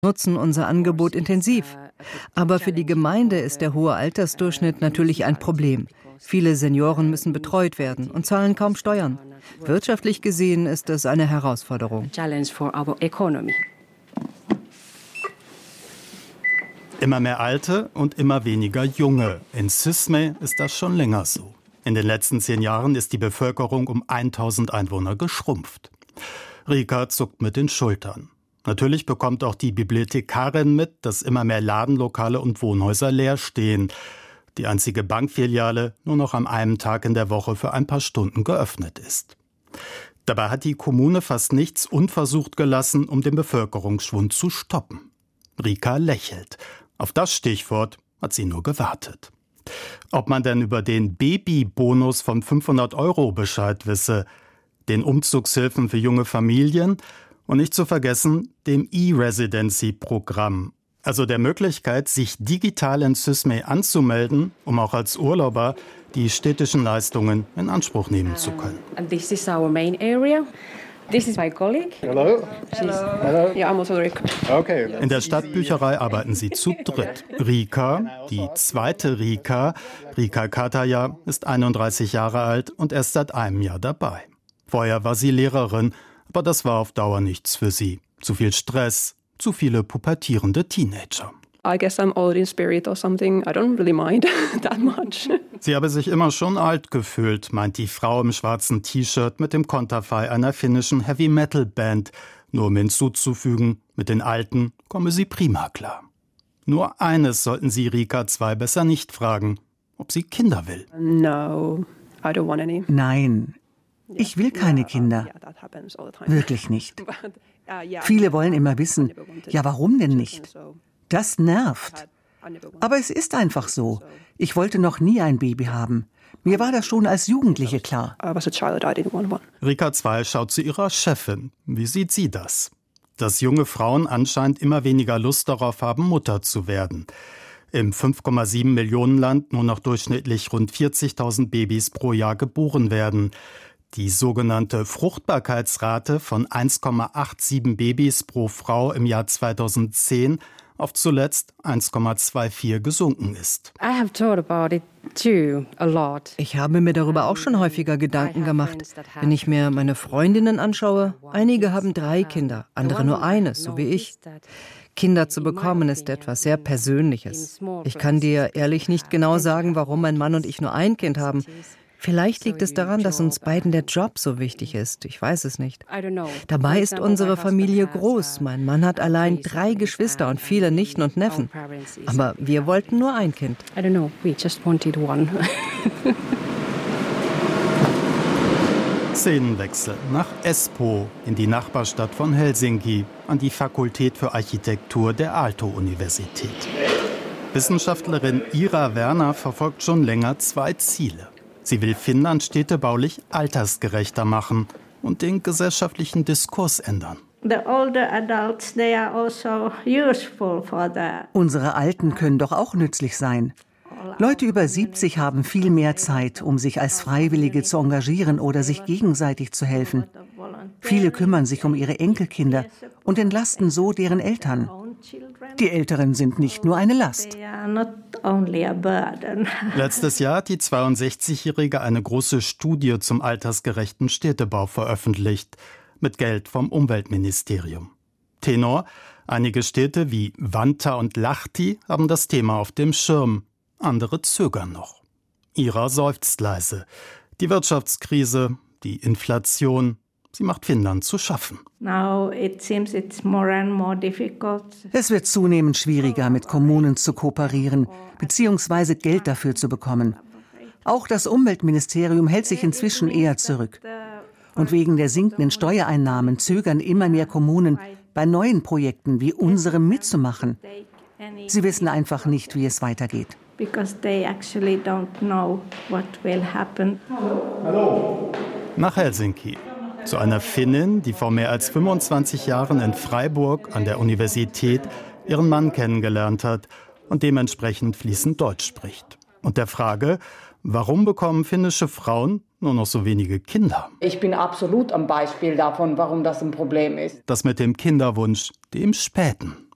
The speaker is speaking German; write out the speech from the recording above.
nutzen unser Angebot intensiv. Aber für die Gemeinde ist der hohe Altersdurchschnitt natürlich ein Problem. Viele Senioren müssen betreut werden und zahlen kaum Steuern. Wirtschaftlich gesehen ist es eine Herausforderung. Immer mehr Alte und immer weniger Junge. In Sismay ist das schon länger so. In den letzten 10 Jahren ist die Bevölkerung um 1000 Einwohner geschrumpft. Rika zuckt mit den Schultern. Natürlich bekommt auch die Bibliothekarin mit, dass immer mehr Ladenlokale und Wohnhäuser leer stehen. Die einzige Bankfiliale nur noch an einem Tag in der Woche für ein paar Stunden geöffnet ist. Dabei hat die Kommune fast nichts unversucht gelassen, um den Bevölkerungsschwund zu stoppen. Rika lächelt. Auf das Stichwort hat sie nur gewartet. Ob man denn über den Babybonus von 500 € Bescheid wisse, den Umzugshilfen für junge Familien und nicht zu vergessen dem E-Residency-Programm, also der Möglichkeit, sich digital in Sismay anzumelden, um auch als Urlauber die städtischen Leistungen in Anspruch nehmen zu können. This is our main area. This is my colleague. Hello. Hello. Yeah, I'm also Rika. Okay. In der Stadtbücherei arbeiten sie zu dritt. Rika, die zweite Rika, Rika Kataya, ist 31 Jahre alt und erst seit einem Jahr dabei. Vorher war sie Lehrerin, aber das war auf Dauer nichts für sie. Zu viel Stress, zu viele pubertierende Teenager. I guess I'm old in spirit or something. I don't really mind that much. Sie habe sich immer schon alt gefühlt, meint die Frau im schwarzen T-Shirt mit dem Konterfei einer finnischen Heavy-Metal-Band. Nur um hinzuzufügen, mit den Alten komme sie prima klar. Nur eines sollten Sie Rika 2 besser nicht fragen, ob sie Kinder will. No, I don't want any. Nein, ich will keine Kinder. Wirklich nicht. Viele wollen immer wissen, ja, warum denn nicht? Das nervt. Aber es ist einfach so. Ich wollte noch nie ein Baby haben. Mir war das schon als Jugendliche klar. Rika 2 schaut zu ihrer Chefin. Wie sieht sie das? Dass junge Frauen anscheinend immer weniger Lust darauf haben, Mutter zu werden. Im 5,7 Millionen Land nur noch durchschnittlich rund 40.000 Babys pro Jahr geboren werden. Die sogenannte Fruchtbarkeitsrate von 1,87 Babys pro Frau im Jahr 2010 auf zuletzt 1,24 gesunken ist. Ich habe mir darüber auch schon häufiger Gedanken gemacht. Wenn ich mir meine Freundinnen anschaue, einige haben 3 Kinder, andere nur eines, so wie ich. Kinder zu bekommen ist etwas sehr Persönliches. Ich kann dir ehrlich nicht genau sagen, warum mein Mann und ich nur ein Kind haben. Vielleicht liegt es daran, dass uns beiden der Job so wichtig ist. Ich weiß es nicht. Dabei ist unsere Familie groß. Mein Mann hat allein 3 Geschwister und viele Nichten und Neffen. Aber wir wollten nur ein Kind. Szenenwechsel nach Espoo in die Nachbarstadt von Helsinki an die Fakultät für Architektur der Aalto-Universität. Wissenschaftlerin Ira Werner verfolgt schon länger 2 Ziele. Sie will Finnland städtebaulich altersgerechter machen und den gesellschaftlichen Diskurs ändern. Unsere Alten können doch auch nützlich sein. Leute über 70 haben viel mehr Zeit, um sich als Freiwillige zu engagieren oder sich gegenseitig zu helfen. Viele kümmern sich um ihre Enkelkinder und entlasten so deren Eltern. Die Älteren sind nicht nur eine Last. Letztes Jahr hat die 62-Jährige eine große Studie zum altersgerechten Städtebau veröffentlicht, mit Geld vom Umweltministerium. Tenor: Einige Städte wie Vantaa und Lahti haben das Thema auf dem Schirm, andere zögern noch. Ira seufzt leise. Die Wirtschaftskrise, die Inflation, sie macht Finnland zu schaffen. Es wird zunehmend schwieriger, mit Kommunen zu kooperieren bzw. Geld dafür zu bekommen. Auch das Umweltministerium hält sich inzwischen eher zurück. Und wegen der sinkenden Steuereinnahmen zögern immer mehr Kommunen, bei neuen Projekten wie unserem mitzumachen. Sie wissen einfach nicht, wie es weitergeht. Nach Helsinki. Zu einer Finnin, die vor mehr als 25 Jahren in Freiburg an der Universität ihren Mann kennengelernt hat und dementsprechend fließend Deutsch spricht. Und der Frage, warum bekommen finnische Frauen nur noch so wenige Kinder? Ich bin absolut ein Beispiel davon, warum das ein Problem ist. Das mit dem Kinderwunsch, dem späten.